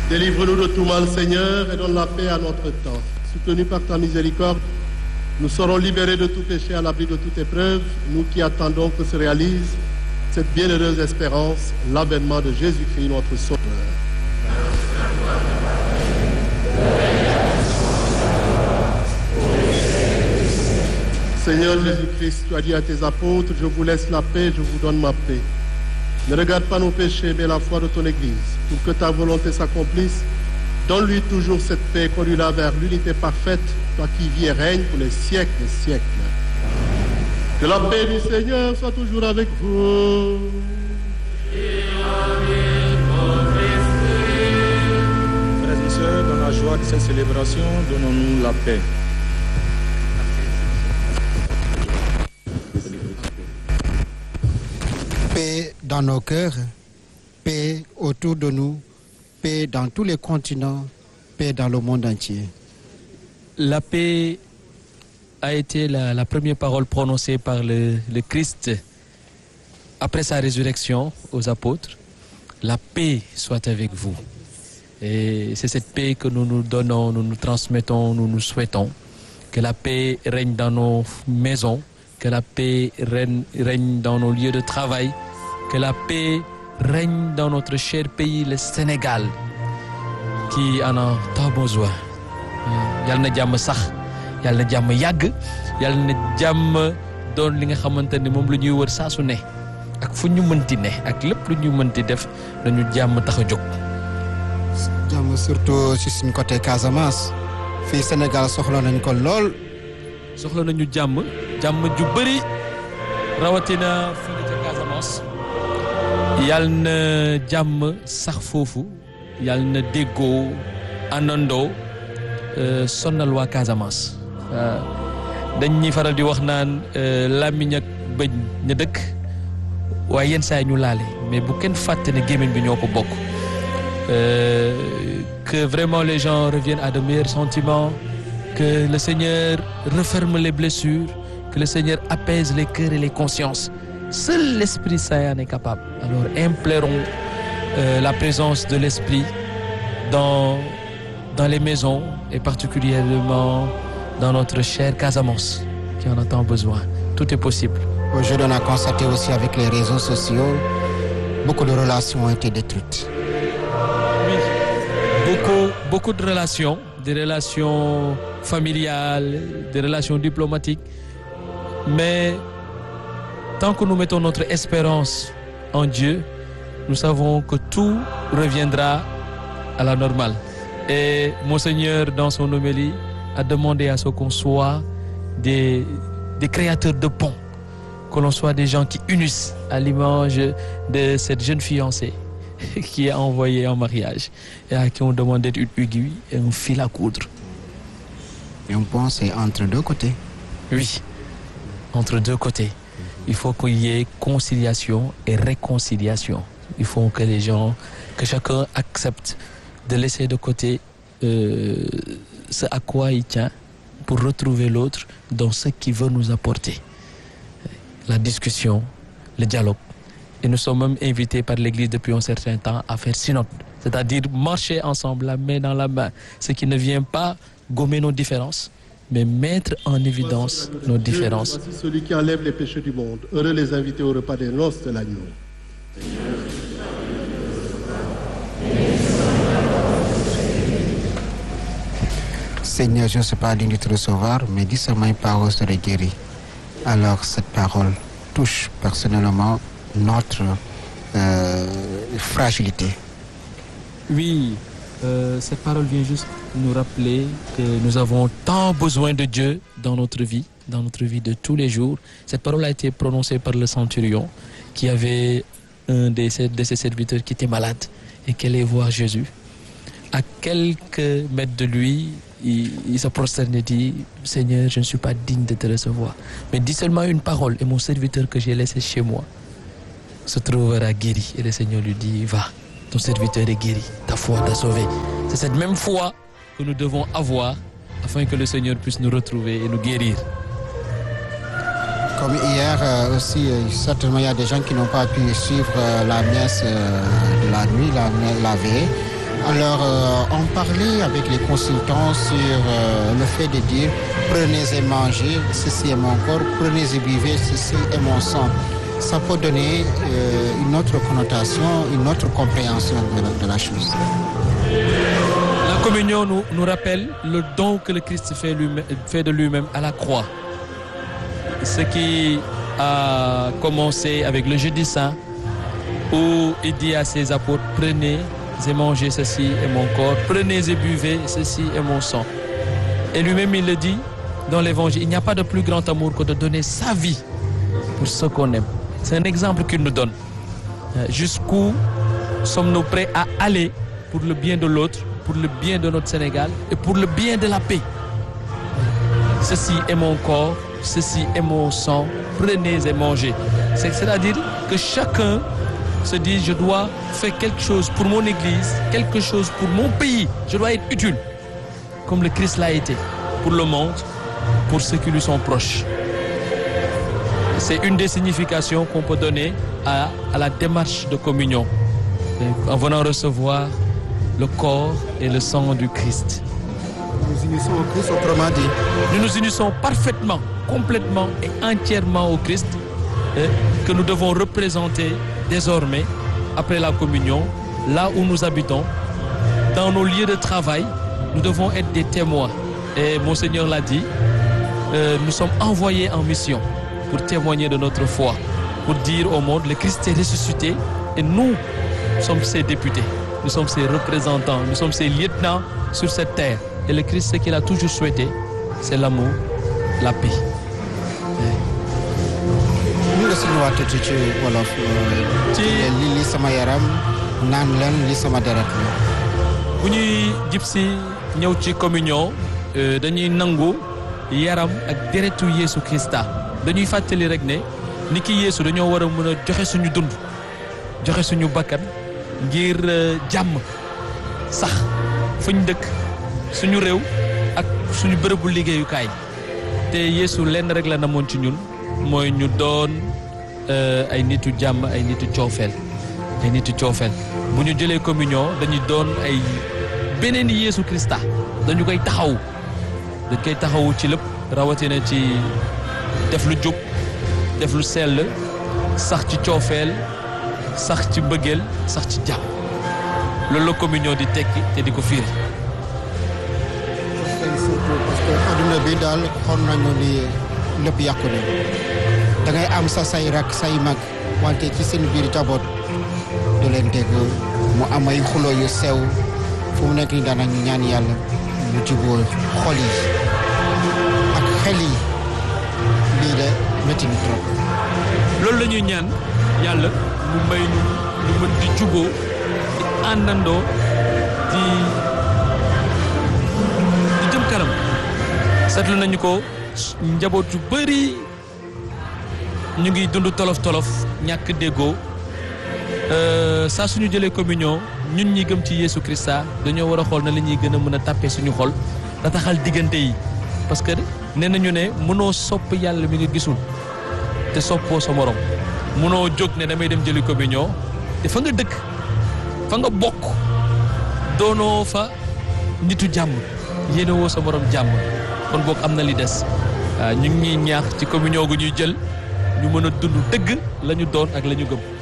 Délivre-nous de tout mal, Seigneur, et donne la paix à notre temps. Soutenus par ta miséricorde, nous serons libérés de tout péché à l'abri de toute épreuve, nous qui attendons que se réalise cette bienheureuse espérance, l'avènement de Jésus-Christ, notre Sauveur. Seigneur Jésus-Christ, tu as dit à tes apôtres, je vous laisse la paix, je vous donne ma paix. Ne regarde pas nos péchés, mais la foi de ton Église. Pour que ta volonté s'accomplisse, donne-lui toujours cette paix, conduis-la vers l'unité parfaite, toi qui vis et règnes pour les siècles des siècles. Que la paix du Seigneur soit toujours avec vous. Frères et sœurs, dans la joie de cette célébration, donnons-nous la paix. Paix dans nos cœurs, paix autour de nous, paix dans tous les continents, paix dans le monde entier. La paix a été la première parole prononcée par le Christ après sa résurrection aux apôtres. La paix soit avec vous. Et c'est cette paix que nous nous donnons, nous nous transmettons, nous nous souhaitons. Que la paix règne dans nos maisons, que la paix règne dans nos lieux de travail, que la paix règne dans notre cher pays, le Sénégal, qui en a tant besoin. Yal na jàmm sax, yal na jàmm yàgg, yal na jàmm doon li nga xamante ni moom la ñuy wër saa su ne ak fu ñu mënti ne ak lépp lu ñu mënti def nañu jàmm tax a jóg. jàmm surtout ci suñ côté Casamance fii Sénégal soxla nañ ko lool. soxla nañu jàmm ju bëri rawatina fii ca Casamance yal na jàmm sax foofu yal na déggoo àndandoo sonnal waa Casamance dañ ñuy faral di wax naan làmmiñ ak bëñ ña dëkk waaye yenn saa ñu laale mais bu kenn fàtte ne gémmiñ bi ñoo ko bokk que vraiment les gens reviennent à de meilleurs sentiments, que le Seigneur referme les blessures, que le Seigneur apaise les cœurs et les consciences. Seul l'Esprit Saint en est capable. Alors implorons la présence de l'Esprit dans les maisons et particulièrement dans notre chère Casamance qui en a tant besoin. Tout est possible. Aujourd'hui, on a constaté aussi avec les réseaux sociaux, beaucoup de relations ont été détruites. Beaucoup de relations, des relations familiales, des relations diplomatiques. Mais tant que nous mettons notre espérance en Dieu, nous savons que tout reviendra à la normale. Et Monseigneur, dans son homélie, a demandé à ce qu'on soit des créateurs de ponts, que l'on soit des gens qui unissent à l'image de cette jeune fiancée qui est envoyée en mariage et à qui on demandait une aiguille et un fil à coudre. Et un pont, c'est entre deux côtés. Oui, entre deux côtés. Il faut qu'il y ait conciliation et réconciliation. Il faut que les gens, que chacun accepte de laisser de côté ce à quoi il tient pour retrouver l'autre dans ce qu'il veut nous apporter. La discussion, le dialogue. Et nous sommes même invités par l'Église depuis un certain temps à faire synode, c'est-à-dire marcher ensemble, la main dans la main, ce qui ne vient pas gommer nos différences, mais mettre en évidence nos différences. Voici celui qui enlève les péchés du monde. Heureux les invités au repas des noces de l'agneau. Seigneur, je ne suis pas digne de te recevoir, mais dis seulement une parole serait guérie. Alors cette parole touche personnellement notre fragilité. Oui, cette parole vient juste nous rappeler que nous avons tant besoin de Dieu dans notre vie de tous les jours. Cette parole a été prononcée par le centurion qui avait un de ses serviteurs qui était malade et qui allait voir Jésus. À quelques mètres de lui, il se prosterne et dit « Seigneur, je ne suis pas digne de te recevoir. Mais dis seulement une parole et mon serviteur que j'ai laissé chez moi se trouvera guéri. » Et le Seigneur lui dit « Va, ton serviteur est guéri, ta foi t'a sauvé. » C'est cette même foi que nous devons avoir afin que le Seigneur puisse nous retrouver et nous guérir. Comme hier aussi, certainement il y a des gens qui n'ont pas pu suivre la messe de la nuit, la veille. Alors, on parlait avec les consultants sur le fait de dire prenez et mangez, ceci est mon corps, prenez et buvez, ceci est mon sang. Ça peut donner une autre connotation, une autre compréhension de la chose. La communion nous rappelle le don que le Christ fait de lui-même à la croix. Ce qui a commencé avec le jeudi saint, où il dit à ses apôtres, prenez et mangez, ceci est mon corps, prenez et buvez, ceci est mon sang. Et lui-même il le dit dans l'évangile, il n'y a pas de plus grand amour que de donner sa vie pour ceux qu'on aime. C'est un exemple qu'il nous donne. Jusqu'où sommes-nous prêts à aller pour le bien de l'autre, pour le bien de notre Sénégal et pour le bien de la paix. Ceci est mon corps, ceci est mon sang, prenez et mangez. C'est-à-dire que chacun se dit, je dois faire quelque chose pour mon église, quelque chose pour mon pays. Je dois être utile, comme le Christ l'a été, pour le monde, pour ceux qui lui sont proches. C'est une des significations qu'on peut donner à la démarche de communion, en venant recevoir le corps et le sang du Christ. Nous unissons au Christ, autrement dit. Nous nous unissons parfaitement, complètement et entièrement au Christ, que nous devons représenter désormais, après la communion, là où nous habitons, dans nos lieux de travail, nous devons être des témoins. Et Monseigneur l'a dit, nous sommes envoyés en mission pour témoigner de notre foi, pour dire au monde, le Christ est ressuscité et nous sommes ses députés, nous sommes ses représentants, nous sommes ses lieutenants sur cette terre. Et le Christ, ce qu'il a toujours souhaité, c'est l'amour, la paix. Nous le signons ci wolof li sama yaram naan leen li sama deret la. Bu ñuy jib si ñëw ci communion dañuy nangu yaram ak deretu Yeesu Krista dañuy fàttali rek ne ni ki Yeesu dañoo war a mën a joxe suñu dund joxe suñu bakkan ngir jàmm sax fuñ dëkk suñu réew ak suñu bërëbu liggéeyukaay te Yeesu lenn rek la namoon ci ñun mooy ñu doon ay nitu jàmm ay nitu coofeel bu ñu jëlee communion dañuy doon ay beneen Yeesu Krista dañu koy taxawu ci lépp rawatina ci def lu jub def lu sell sax ci coofeel sax ci mbëggeel sax ci jàmm loolu la communion di tekki te di ko fiir. Parce que adduna bi daal xool nañu ni lépp yàqu na da ngay am say rak say mag wante ci seen biir jaboot du leen dégg mu am ay xuloo yu sew fu mu nekk ni daanañu ñaan yàlla ñu jubóo xol yi ak xel yi lii de métti na trop. loolu la ñuy ñaan yàlla mu may ñu mën di jubóo di àndandoo di jëm kanam seetlu nañu ko njaboot yu bari ñu ngi dund tolof ñàkk déggoo saa suñu jëlee communion ñun ñi gëm ci Yeesu Krista dañoo war a xool na la ñuy gën a mën a tàppee suñu xol rataxal diggante yi parce que nee nañu ne mënoo sopp yàlla mi nga gisul te soppoo sa morom mënoo jóg ne damay dem jëli communion te fa nga dëkk fa nga bokk doonoo fa nitu jàmm yéene woo sa morom jàmm kon boog am na li des ñu ngi ñuy ñaax ci communion gu ñuy jël ñu mën a dund dëgg la ñu doon ak la ñu gëm.